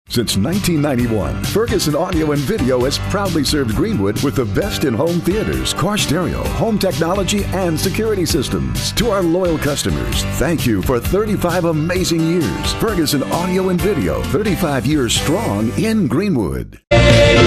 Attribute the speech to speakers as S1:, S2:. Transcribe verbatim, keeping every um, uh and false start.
S1: Since nineteen ninety-one, Ferguson Audio and Video has proudly served Greenwood with the best in home theaters, car stereo, home technology, and security systems. To our loyal customers, thank you for thirty-five amazing years. Ferguson Audio and Video, thirty-five years strong in Greenwood.